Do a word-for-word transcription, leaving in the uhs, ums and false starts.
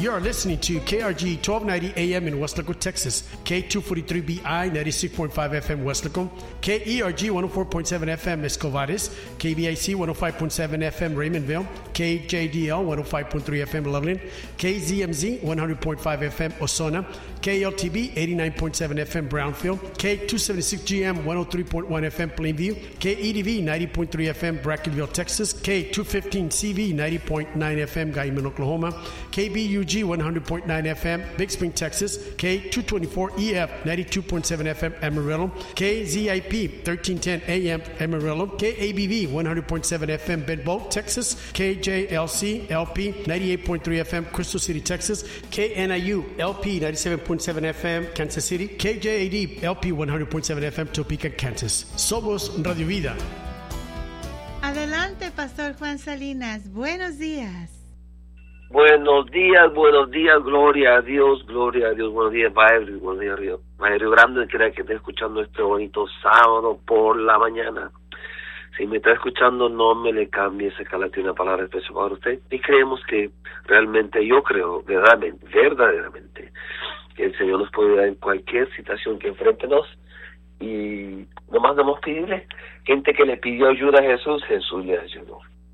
You are listening to K R G twelve ninety A M in Weslaco, Texas, K two forty-three B I ninety-six point five F M Weslaco, K E R G one oh four point seven F M Escovares, K B I C one oh five point seven F M Raymondville, K J D L one oh five point three F M Loveland, K Z M Z one hundred point five F M Osona, K L T B eighty-nine point seven F M Brownfield, K two seventy-six G M one oh three point one F M Plainview, K E D V ninety point three F M Brackenville, Texas, K two fifteen C V ninety point nine F M Guyman, Oklahoma, K B U G one hundred point nine F M Big Spring, Texas, K two twenty-four E F ninety-two point seven F M Amarillo, K Z I P thirteen ten A M Amarillo, K A B V one hundred point seven F M Bedboe, Texas, K J L C L P ninety-eight point three F M Crystal City, Texas, K N I U L P ninety-seven point seven F M Kansas City, K J A D L P one hundred point seven F M Topeka, Kansas. Somos Radio Vida. Adelante, Pastor Juan Salinas. Buenos días. Buenos días, buenos días, gloria a Dios, gloria a Dios, buenos días, Padre, buenos días, Río, Río Grande, que que esté escuchando este bonito sábado por la mañana. Si me está escuchando, no me le cambie, esa que tiene una palabra especial para usted. Y creemos que realmente, yo creo, verdaderamente, verdaderamente, que el Señor nos puede ayudar en cualquier situación que enfrentenos. Y nomás debemos pedirle, gente que le pidió ayuda a Jesús, Jesús le ayudó.